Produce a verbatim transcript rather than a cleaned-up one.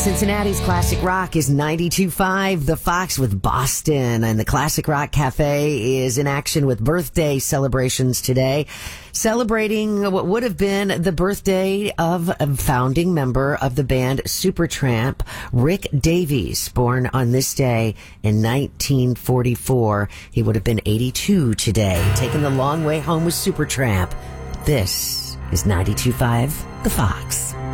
Cincinnati's Classic Rock is ninety-two point five. The Fox with Boston. And the Classic Rock Cafe is in action with birthday celebrations today. Celebrating what would have been the birthday of a founding member of the band Supertramp, Rick Davies, born on this day in nineteen forty-four. He would have been eighty-two today. Taking the long way home with Supertramp. This is ninety-two point five, The Fox.